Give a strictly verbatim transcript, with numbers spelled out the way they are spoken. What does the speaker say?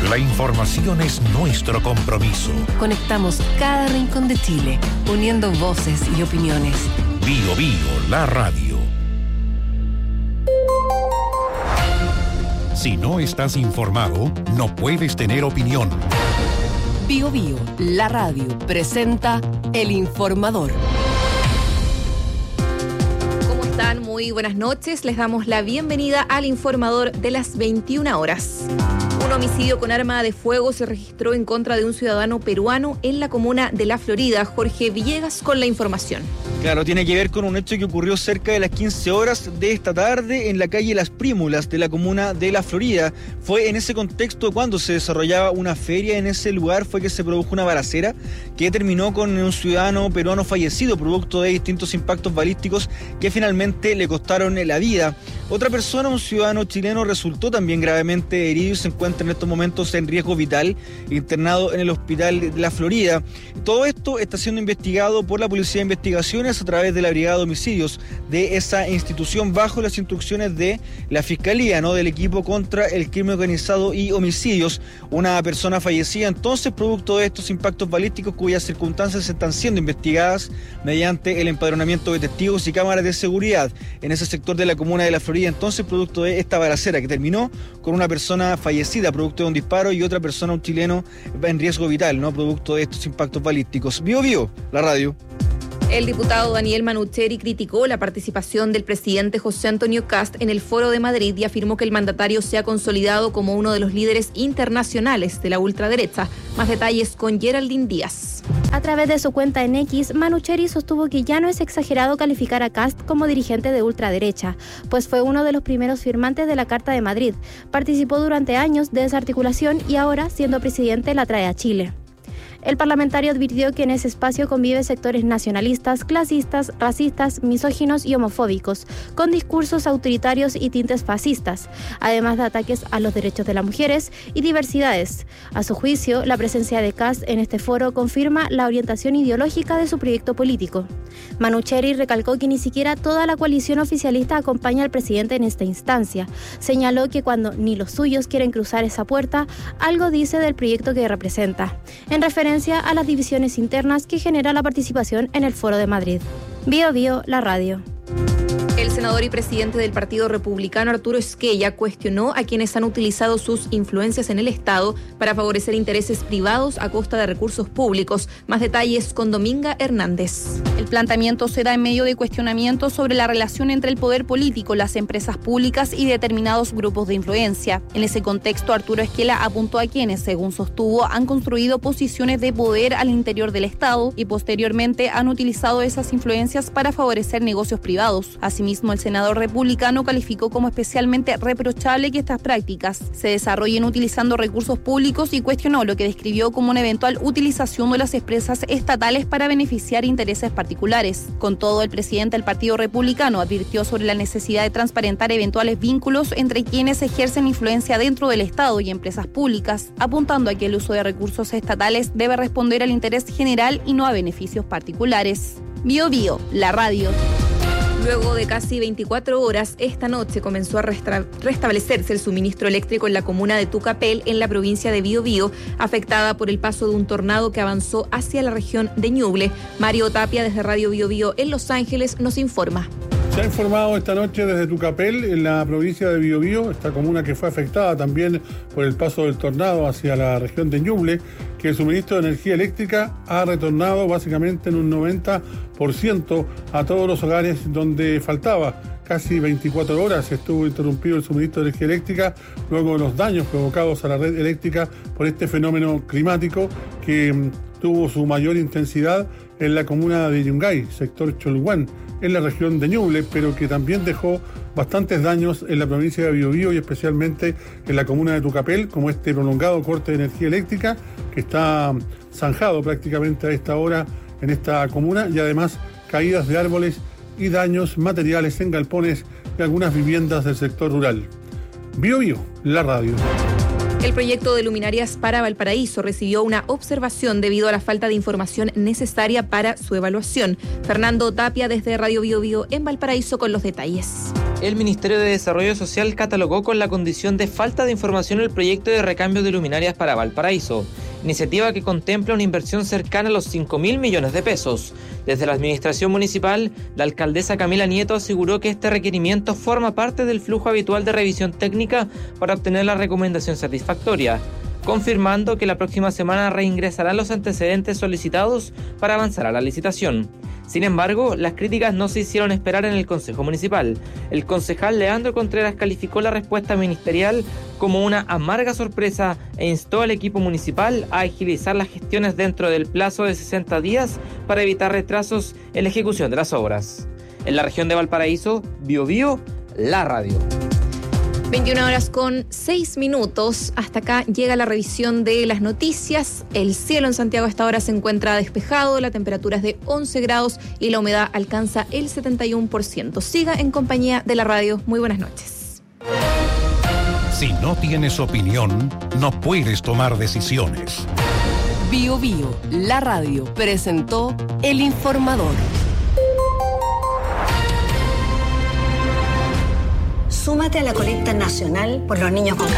La información es nuestro compromiso. Conectamos cada rincón de Chile, uniendo voces y opiniones. Bio Bio, la radio. Si no estás informado, no puedes tener opinión. Bio Bio, la radio, presenta El Informador. ¿Cómo están? Muy buenas noches. Les damos la bienvenida al Informador de las veintiuna horas. Un homicidio con arma de fuego se registró en contra de un ciudadano peruano en la comuna de La Florida. Jorge Villegas con la información. Claro, tiene que ver con un hecho que ocurrió cerca de las quince horas de esta tarde en la calle Las Prímulas de la comuna de La Florida. Fue en ese contexto, cuando se desarrollaba una feria en ese lugar, fue que se produjo una balacera que terminó con un ciudadano peruano fallecido producto de distintos impactos balísticos que finalmente le costaron la vida. Otra persona, un ciudadano chileno, resultó también gravemente herido y se encuentra en estos momentos en riesgo vital, internado en el hospital de La Florida. Todo esto está siendo investigado por la Policía de Investigaciones a través de la Brigada de Homicidios de esa institución, bajo las instrucciones de la Fiscalía, ¿no?, del equipo contra el crimen organizado y homicidios. Una persona fallecida entonces producto de estos impactos balísticos, cuyas circunstancias están siendo investigadas mediante el empadronamiento de testigos y cámaras de seguridad en ese sector de la comuna de La Florida, entonces producto de esta balacera que terminó con una persona fallecida producto de un disparo y otra persona, un chileno, en riesgo vital, ¿no?, producto de estos impactos balísticos. Bio Bio, la radio. El diputado Daniel Manucheri criticó la participación del presidente José Antonio Kast en el Foro de Madrid y afirmó que el mandatario se ha consolidado como uno de los líderes internacionales de la ultraderecha. Más detalles con Geraldine Díaz. A través de su cuenta en X, Manucheri sostuvo que ya no es exagerado calificar a Kast como dirigente de ultraderecha, pues fue uno de los primeros firmantes de la Carta de Madrid, participó durante años de esa articulación y ahora, siendo presidente, la trae a Chile. El parlamentario advirtió que en ese espacio conviven sectores nacionalistas, clasistas, racistas, misóginos y homofóbicos, con discursos autoritarios y tintes fascistas, además de ataques a los derechos de las mujeres y diversidades. A su juicio, la presencia de Kast en este foro confirma la orientación ideológica de su proyecto político. Manucheri recalcó que ni siquiera toda la coalición oficialista acompaña al presidente en esta instancia. Señaló que cuando ni los suyos quieren cruzar esa puerta, algo dice del proyecto que representa, en referencia a las divisiones internas que genera la participación en el Foro de Madrid. Bio Bio, la radio. El senador y presidente del Partido Republicano, Arturo Esquella, cuestionó a quienes han utilizado sus influencias en el Estado para favorecer intereses privados a costa de recursos públicos. Más detalles con Dominga Hernández. El planteamiento se da en medio de cuestionamientos sobre la relación entre el poder político, las empresas públicas y determinados grupos de influencia. En ese contexto, Arturo Esquella apuntó a quienes, según sostuvo, han construido posiciones de poder al interior del Estado y posteriormente han utilizado esas influencias para favorecer negocios privados. Asimismo, el senador republicano calificó como especialmente reprochable que estas prácticas se desarrollen utilizando recursos públicos y cuestionó lo que describió como una eventual utilización de las empresas estatales para beneficiar intereses particulares. Con todo, el presidente del Partido Republicano advirtió sobre la necesidad de transparentar eventuales vínculos entre quienes ejercen influencia dentro del Estado y empresas públicas, apuntando a que el uso de recursos estatales debe responder al interés general y no a beneficios particulares. Bio Bio, la radio. Luego de casi veinticuatro horas, esta noche comenzó a restra- restablecerse el suministro eléctrico en la comuna de Tucapel, en la provincia de Biobío, afectada por el paso de un tornado que avanzó hacia la región de Ñuble. Mario Tapia, desde Radio Biobío en Los Ángeles, nos informa. Se ha informado esta noche desde Tucapel, en la provincia de Biobío, esta comuna que fue afectada también por el paso del tornado hacia la región de Ñuble, que el suministro de energía eléctrica ha retornado básicamente en un noventa por ciento a todos los hogares donde faltaba. Casi veinticuatro horas estuvo interrumpido el suministro de energía eléctrica luego de los daños provocados a la red eléctrica por este fenómeno climático que mm, tuvo su mayor intensidad en la comuna de Yungay, sector Cholguán, en la región de Ñuble, pero que también dejó bastantes daños en la provincia de Biobío y especialmente en la comuna de Tucapel, como este prolongado corte de energía eléctrica que está zanjado prácticamente a esta hora en esta comuna, y además caídas de árboles y daños materiales en galpones de algunas viviendas del sector rural. Biobío, la radio. El proyecto de luminarias para Valparaíso recibió una observación debido a la falta de información necesaria para su evaluación. Fernando Tapia desde Radio Bio Bio en Valparaíso con los detalles. El Ministerio de Desarrollo Social catalogó con la condición de falta de información el proyecto de recambio de luminarias para Valparaíso, iniciativa que contempla una inversión cercana a los cinco mil millones de pesos. Desde la administración municipal, la alcaldesa Camila Nieto aseguró que este requerimiento forma parte del flujo habitual de revisión técnica para obtener la recomendación satisfactoria, confirmando que la próxima semana reingresarán los antecedentes solicitados para avanzar a la licitación. Sin embargo, las críticas no se hicieron esperar en el Consejo Municipal. El concejal Leandro Contreras calificó la respuesta ministerial como una amarga sorpresa e instó al equipo municipal a agilizar las gestiones dentro del plazo de sesenta días para evitar retrasos en la ejecución de las obras. En la región de Valparaíso, Bio Bio, la radio. veintiuna horas con seis minutos. Hasta acá llega la revisión de las noticias. El cielo en Santiago a esta hora se encuentra despejado, la temperatura es de once grados y la humedad alcanza el setenta y uno por ciento. Siga en compañía de la radio. Muy buenas noches. Si no tienes opinión, no puedes tomar decisiones. Bio Bio, la radio, presentó El Informador. Súmate a la colecta nacional por los niños con cáncer.